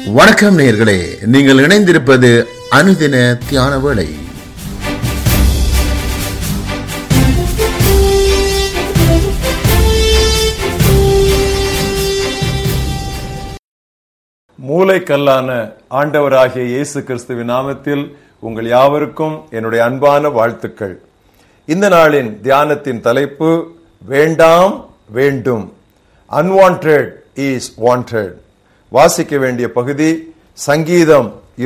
வணக்கம் நேயர்களே, நீங்கள் இணைந்திருப்பது அனுதின தியான வேளை. மூலைக்கல்லான ஆண்டவராகிய இயேசு கிறிஸ்துவின் நாமத்தில் உங்கள் யாவருக்கும் என்னுடைய அன்பான வாழ்த்துக்கள். இந்த நாளின் தியானத்தின் தலைப்பு வேண்டாம் வேண்டும். Unwanted is wanted. வாசிக்க வேண்டிய பகுதி சங்கீதம்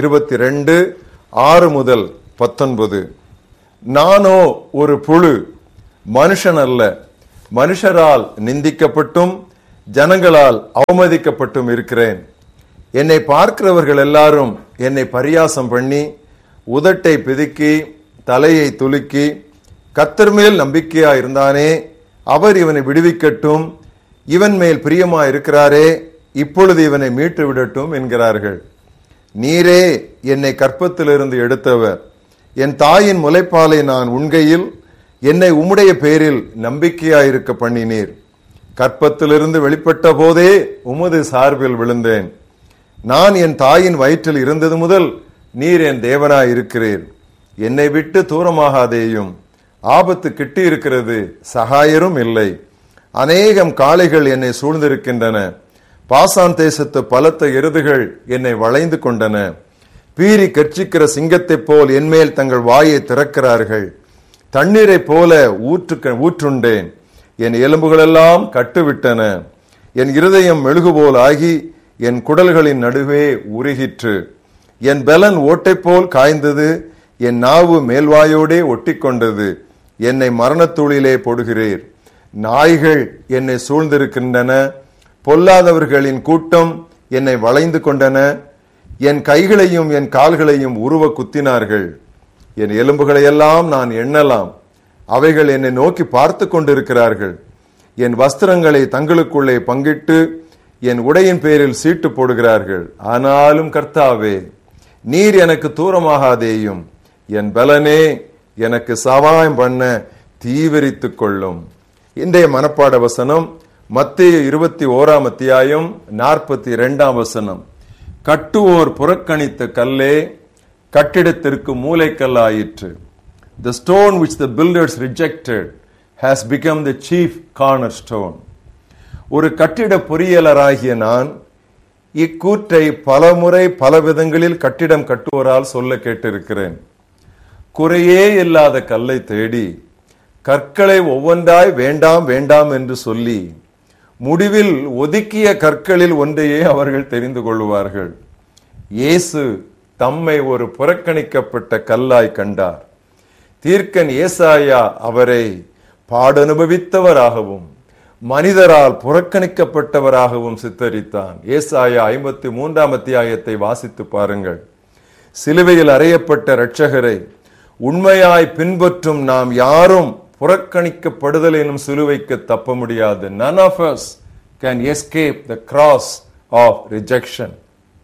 22 6 முதல் 19. நானோ ஒரு புழு, மனுஷன் அல்ல, மனுஷரால் நிந்திக்கப்பட்டும் ஜனங்களால் அவமதிக்கப்பட்டும் இருக்கிறேன். என்னை பார்க்கிறவர்கள் எல்லாரும் என்னை பரியாசம் பண்ணி உதட்டை பிதுக்கி தலையை துலுக்கி, கர்த்தர் மேல் நம்பிக்கையா இருந்தானே, அவர் இவனை விடுவிக்கட்டும், இவன் மேல் பிரியமா இருக்கிறாரே, இப்பொழுது இவனை மீட்டு விடட்டும் என்கிறார்கள். நீரே என்னை கற்பத்திலிருந்து எடுத்தவர், என் தாயின் முலைப்பாலை நான் உண்கையில் என்னை உம்முடைய பேரில் நம்பிக்கையாயிருக்க பண்ணினீர். கற்பத்திலிருந்து வெளிப்பட்ட போதே உமது சார்பில் விழுந்தேன். நான் என் தாயின் வயிற்றில் இருந்தது முதல் நீர் என் தேவனாயிருக்கிறீர். என்னை விட்டு தூரமாகாதேயும். ஆபத்து கிட்டி இருக்கிறது, சகாயரும் இல்லை. அநேகம் காளைகள் என்னை சூழ்ந்திருக்கின்றன. பாசான் தேசத்து பலத்த எருதுகள் என்னை வளைந்து கொண்டன. பீறி கர்ச்சிக்கிற சிங்கத்தைப் போல் என்மேல் தங்கள் வாயை திறக்கிறார்கள். தண்ணீரை போல ஊற்றுண்டேன். என் எலும்புகளெல்லாம் கட்டுவிட்டன. என் இருதயம் மெழுகுபோல் ஆகி என் குடல்களின் நடுவே உருகிற்று. என் பலன் ஓட்டை போல் காய்ந்தது. என் நாவு மேல்வாயோடே ஒட்டி கொண்டது. என்னை மரணத்தூளிலே போடுகிறீர். நாய்கள் என்னை சூழ்ந்திருக்கின்றன. பொல்லாதவர்களின் கூட்டம் என்னை வளைந்து கொண்டன. என் கைகளையும் என் கால்களையும் உருவ குத்தினார்கள். என் எலும்புகளை எல்லாம் நான் எண்ணலாம். அவைகள் என்னை நோக்கி பார்த்து கொண்டிருக்கிறார்கள். என் வஸ்திரங்களை தங்களுக்குள்ளே பங்கிட்டு என் உடையின் பேரில் சீட்டு போடுகிறார்கள். ஆனாலும் கர்த்தாவே, நீர் எனக்கு தூரமாகாதேயும். என் பலனே, எனக்கு சகாயம் பண்ண தீவிரித்துக் கொள்ளும். இன்றைய மனப்பாட வசனம் மத்தேயு 21 அத்தியாயம் 42 வசனம். கட்டுவோர் புறக்கணித்த கல்லே கட்டிடத்திற்கு மூலைக்கல்லாயிற்று. The stone which the builders rejected has become the chief cornerstone. ஒரு கட்டிட பொறியியலராகிய நான் இக்கூற்றை பலமுறை பல விதங்களில் கட்டிடம் கட்டுவோரால் சொல்ல கேட்டிருக்கிறேன். குறையே இல்லாத கல்லை தேடி கற்களை ஒவ்வொன்றாய் வேண்டாம் வேண்டாம் என்று சொல்லி முடிவில் ஒதுக்கிய கற்களில் ஒன்றையே அவர்கள் தெரிந்து கொள்வார்கள். இயேசு தம்மை ஒரு புறக்கணிக்கப்பட்ட கல்லாய் கண்டார். தீர்க்கன் ஏசாயா அவரை பாடனுபவித்தவராகவும் மனிதரால் புறக்கணிக்கப்பட்டவராகவும் சித்தரித்தான். ஏசாயா 53 அத்தியாயத்தை வாசித்து பாருங்கள். சிலுவையில் அறையப்பட்ட இரட்சகரை உண்மையாய் பின்பற்றும் நாம் யாரும் புறக்கணிக்கப்படுதல் எனும் சிலுவைக்கு தப்ப முடியாது. None of us can escape the cross of rejection.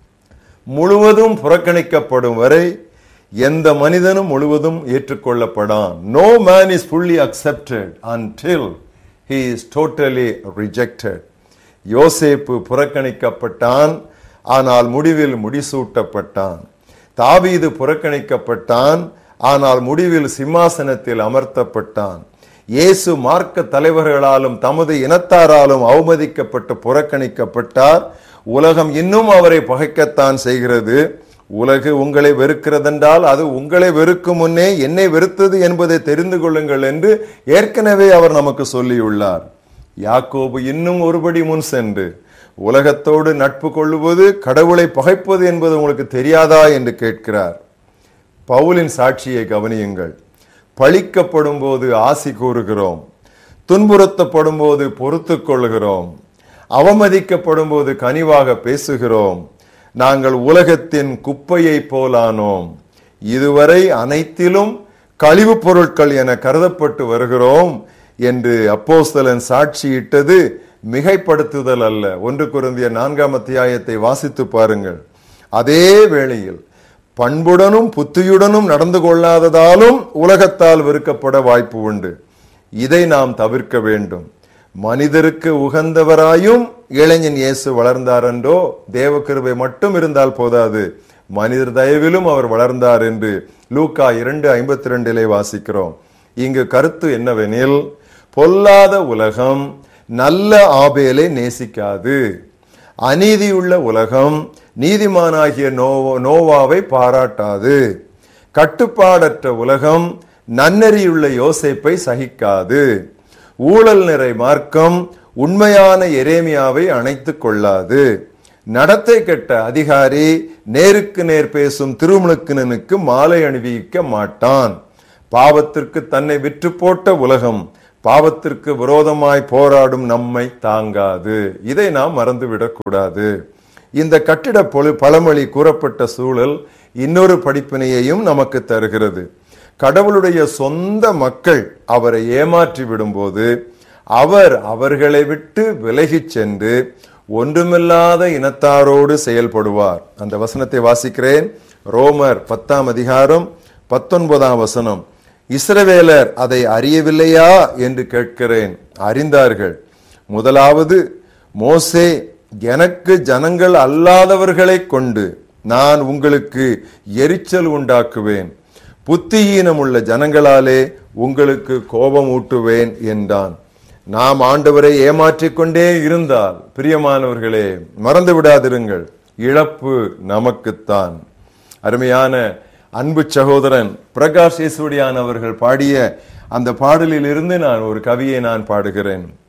முழுவதும் புறக்கணிக்கப்படும் வரை எந்த மனிதனும் முழுவதும் ஏற்றுக்கொள்ளப்படான். No man is fully accepted until he is totally rejected. யோசேப்பு புறக்கணிக்கப்பட்டான், ஆனால் முடிவில் முடிசூட்டப்பட்டான். தாவீது புறக்கணிக்கப்பட்டான், ஆனால் முடிவில் சிம்மாசனத்தில் அமர்த்தப்பட்டான். இயேசு மார்க்க தலைவர்களாலும் தமது இனத்தாராலும் அவமதிக்கப்பட்டு புறக்கணிக்கப்பட்டார். உலகம் இன்னும் அவரை பகைக்கத்தான் செய்கிறது. உலகு உங்களை வெறுக்கிறதென்றால் அது உங்களை வெறுக்கும் முன்னே என்னை வெறுத்தது என்பதை தெரிந்து கொள்ளுங்கள் என்று ஏற்கனவே அவர் நமக்கு சொல்லியுள்ளார். யாக்கோபு இன்னும் ஒருபடி முன் சென்று உலகத்தோடு நட்பு கொள்ளுவது கடவுளை பகைப்பது என்பது உங்களுக்கு தெரியாதா என்று கேட்கிறார். பவுலின் சாட்சியை கவனியுங்கள். பழிக்கப்படும் போது ஆசி கூறுகிறோம், துன்புறுத்தப்படும் போது பொறுத்துக் கொள்கிறோம், அவமதிக்கப்படும் போது கனிவாக பேசுகிறோம். நாங்கள் உலகத்தின் குப்பையை போலானோம். இதுவரை அனைத்திலும் கழிவு பொருட்கள் என கருதப்பட்டு வருகிறோம் என்று அப்போஸ்தலன் சாட்சியிட்டது மிகைப்படுத்துதல் அல்ல. 1 கொரிந்தியர் 4 அத்தியாயத்தை வாசித்து பாருங்கள். அதே வேளையில் பண்புடனும் புத்தியுடனும் நடந்து கொள்ளாததாலும் உலகத்தால் வெறுக்கப்பட வாய்ப்பு உண்டு. இதை நாம் தவிர்க்க வேண்டும். மனிதருக்கு உகந்தவராயும் இளைஞன் இயேசு வளர்ந்தார் என்றோ? தேவ கிருபை மட்டும் இருந்தால் போதாது, மனிதர் தயவிலும் அவர் வளர்ந்தார் என்று லூக்கா 2:52 வாசிக்கிறோம். இங்கு கருத்து என்னவெனில், பொல்லாத உலகம் நல்ல ஆபேலை நேசிக்காது, அநீதியுள்ள உலகம் நீதிமானாகிய நோவாவை பாராட்டாது, கட்டுப்பாடற்ற உலகம் நன்னெறியுள்ள யோசேப்பை சகிக்காது, ஊழல் நிறை மார்க்கம் உண்மையான எரேமியாவை அணைத்துக் கொள்ளாது, நடத்தை கெட்ட அதிகாரி நேருக்கு நேர் பேசும் திருமுழுக்கினனுக்கு மாலை அணிவிக்க மாட்டான், பாவத்திற்கு தன்னை விற்று போட்ட உலகம் பாவத்திற்கு விரோதமாய் போராடும் நம்மை தாங்காது. இதை நாம் மறந்துவிடக் கூடாது. இந்த கட்டிட பழமொழி கூறப்பட்ட சூழல் இன்னொரு படிப்பினையையும் நமக்கு தருகிறது. கடவுளுடைய சொந்த மக்கள் அவரை ஏமாற்றி விடும்போது அவர் அவர்களை விட்டு விலகிச் சென்று ஒன்றுமில்லாத இனத்தாரோடு செயல்படுவார். அந்த வசனத்தை வாசிக்கிறேன். ரோமர் 10:19. இஸ்ரவேலர் அதை அறியவில்லையா என்று கேட்கிறேன். அறிந்தார்கள். முதலாவது, மோசே, எனக்கு ஜனங்கள் அல்லாதவர்களை கொண்டு நான் உங்களுக்கு எரிச்சல் உண்டாக்குவேன், புத்தியீனம் உள்ள ஜனங்களாலே உங்களுக்கு கோபம் ஊட்டுவேன் என்றான். நாம் ஆண்டவரை ஏமாற்றிக் கொண்டே இருந்தால் பிரியமானவர்களே, மறந்து விடாதிருங்கள், இழப்பு நமக்குத்தான். அருமையான அன்பு சகோதரன் பிரகாஷ் யேசுடியான் அவர்கள் பாடிய அந்த பாடலில் இருந்து நான் ஒரு கவியை பாடுகிறேன்.